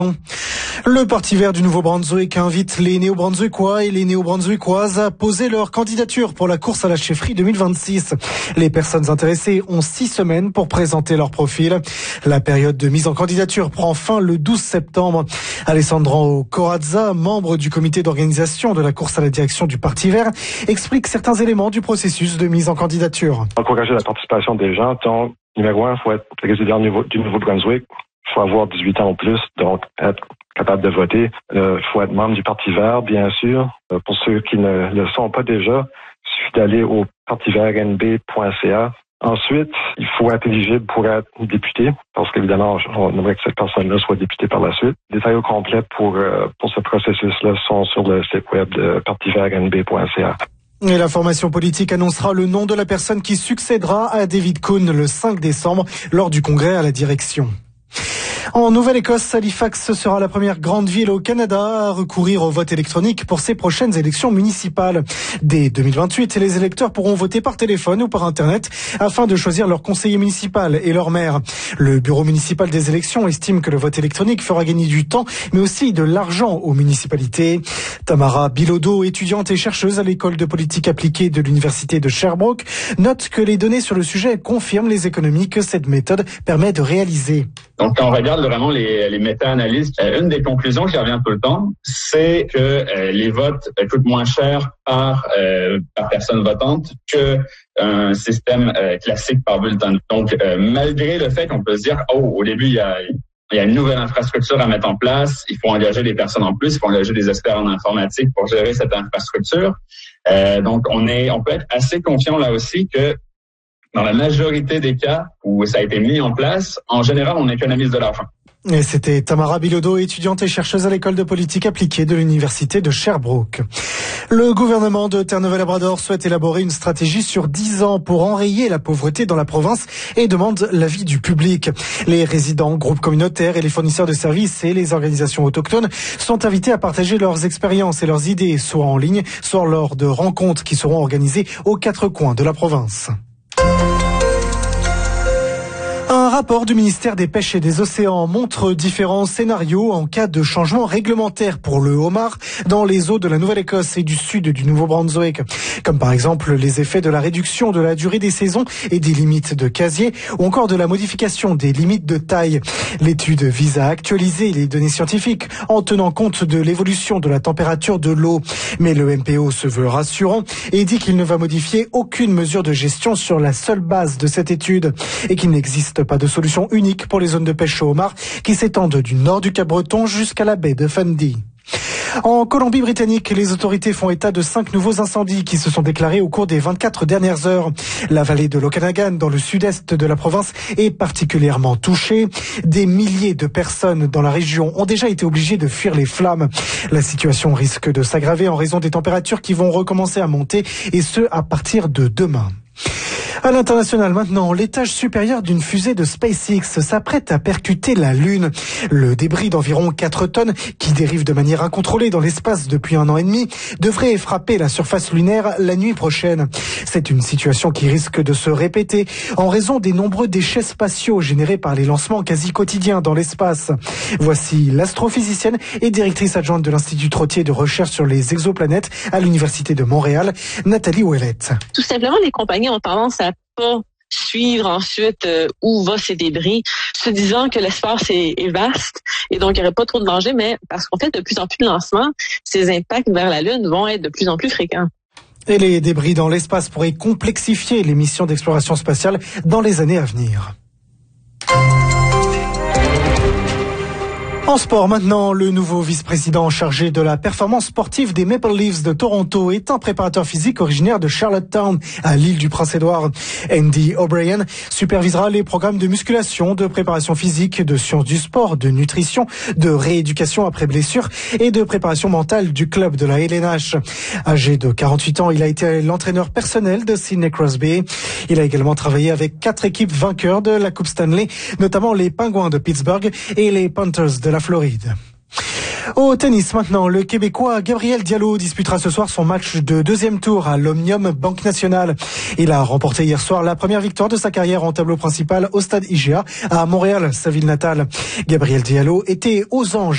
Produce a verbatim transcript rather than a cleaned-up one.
Le Parti vert du Nouveau-Brunswick invite les Néo-Brunswickois et les Néo-Brunswickoises à poser leur candidature pour la course à la chefferie deux mille vingt-six. Les personnes intéressées ont six semaines pour présenter leur profil. La période de mise en candidature prend fin le douze septembre. Alessandro Corazza, membre du comité d'organisation de la course à la direction du Parti vert, explique certains éléments du processus de mise en candidature. Encourager la participation des gens. Donc, numéro un, il faut être résident du Nouveau-Brunswick. Il faut avoir dix-huit ans ou plus, donc être capable de voter. Il euh, faut être membre du Parti vert, bien sûr. Euh, pour ceux qui ne le sont pas déjà, il suffit d'aller au parti vert n b point c a. Ensuite, il faut être éligible pour être député, parce qu'évidemment, on aimerait que cette personne-là soit députée par la suite. Les détails au complet pour, euh, pour ce processus-là sont sur le site web de parti vert n b point c a. Et la formation politique annoncera le nom de la personne qui succédera à David Coone le cinq décembre lors du congrès à la direction. En Nouvelle-Écosse, Halifax sera la première grande ville au Canada à recourir au vote électronique pour ses prochaines élections municipales. Dès deux mille vingt-huit, les électeurs pourront voter par téléphone ou par Internet afin de choisir leur conseiller municipal et leur maire. Le bureau municipal des élections estime que le vote électronique fera gagner du temps, mais aussi de l'argent aux municipalités. Tamara Bilodeau, étudiante et chercheuse à l'école de politique appliquée de l'université de Sherbrooke, note que les données sur le sujet confirment les économies que cette méthode permet de réaliser. Donc, quand on regarde vraiment les, les méta-analyses, euh, une des conclusions qui revient tout le temps, c'est que euh, les votes euh, coûtent moins cher par, euh, par personne votante que un système euh, classique par bulletin. Donc, euh, malgré le fait qu'on peut se dire, oh, au début, il y a, il y a une nouvelle infrastructure à mettre en place, il faut engager des personnes en plus, il faut engager des experts en informatique pour gérer cette infrastructure. Euh, donc, on est, on peut être assez confiant là aussi que dans la majorité des cas où ça a été mis en place, en général, on économise de l'argent. Et c'était Tamara Bilodeau, étudiante et chercheuse à l'école de politique appliquée de l'université de Sherbrooke. Le gouvernement de Terre-Neuve-Labrador souhaite élaborer une stratégie sur dix ans pour enrayer la pauvreté dans la province et demande l'avis du public. Les résidents, groupes communautaires et les fournisseurs de services et les organisations autochtones sont invités à partager leurs expériences et leurs idées, soit en ligne, soit lors de rencontres qui seront organisées aux quatre coins de la province. Un rapport du ministère des Pêches et des Océans montre différents scénarios en cas de changement réglementaire pour le homard dans les eaux de la Nouvelle-Écosse et du sud du Nouveau-Brunswick. Comme par exemple les effets de la réduction de la durée des saisons et des limites de casier ou encore de la modification des limites de taille. L'étude vise à actualiser les données scientifiques en tenant compte de l'évolution de la température de l'eau. Mais le M P O se veut rassurant et dit qu'il ne va modifier aucune mesure de gestion sur la seule base de cette étude et qu'il n'existe pas de solution unique pour les zones de pêche au homard qui s'étendent du nord du Cap-Breton jusqu'à la baie de Fundy. En Colombie-Britannique, les autorités font état de cinq nouveaux incendies qui se sont déclarés au cours des vingt-quatre dernières heures. La vallée de l'Okanagan, dans le sud-est de la province, est particulièrement touchée. Des milliers de personnes dans la région ont déjà été obligées de fuir les flammes. La situation risque de s'aggraver en raison des températures qui vont recommencer à monter, et ce, à partir de demain. À l'international maintenant, l'étage supérieur d'une fusée de SpaceX s'apprête à percuter la Lune. Le débris d'environ quatre tonnes, qui dérive de manière incontrôlée dans l'espace depuis un an et demi, devrait frapper la surface lunaire la nuit prochaine. C'est une situation qui risque de se répéter en raison des nombreux déchets spatiaux générés par les lancements quasi quotidiens dans l'espace. Voici l'astrophysicienne et directrice adjointe de l'Institut Trottier de recherche sur les exoplanètes à l'Université de Montréal, Nathalie Ouellette. Tout simplement, les compagnies ont tendance à pas suivre ensuite euh, où va ces débris, se disant que l'espace est, est vaste et donc il n'y aurait pas trop de danger, mais parce qu'on fait de plus en plus de lancements, ces impacts vers la Lune vont être de plus en plus fréquents. Et les débris dans l'espace pourraient complexifier les missions d'exploration spatiale dans les années à venir. En sport maintenant, le nouveau vice-président chargé de la performance sportive des Maple Leafs de Toronto est un préparateur physique originaire de Charlottetown, à l'île du Prince-Édouard. Andy O'Brien supervisera les programmes de musculation, de préparation physique, de sciences du sport, de nutrition, de rééducation après blessure et de préparation mentale du club de la L N H. Âgé de quarante-huit ans, il a été l'entraîneur personnel de Sidney Crosby. Il a également travaillé avec quatre équipes vainqueurs de la Coupe Stanley, notamment les Pingouins de Pittsburgh et les Panthers de la Floride. Au tennis maintenant, le Québécois Gabriel Diallo disputera ce soir son match de deuxième tour à l'Omnium Banque Nationale. Il a remporté hier soir la première victoire de sa carrière en tableau principal au stade I G A à Montréal, sa ville natale. Gabriel Diallo était aux anges